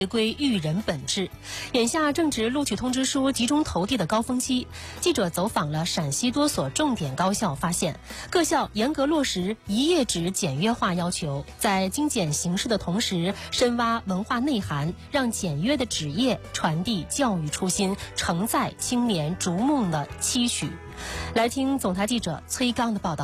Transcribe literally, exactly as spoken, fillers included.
回归育人本质。眼下正值录取通知书集中投递的高峰期，记者走访了陕西多所重点高校，发现各校严格落实一页纸简约化要求，在精简形式的同时，深挖文化内涵，让简约的纸页传递教育初心，承载青年逐梦的期许。来听总台记者崔刚的报道。